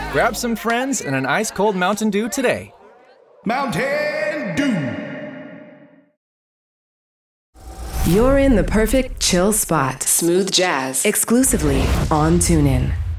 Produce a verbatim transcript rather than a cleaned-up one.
Grab some friends and an ice-cold Mountain Dew today. Mountain Dew! You're in the perfect chill spot. Smooth jazz. Exclusively on TuneIn.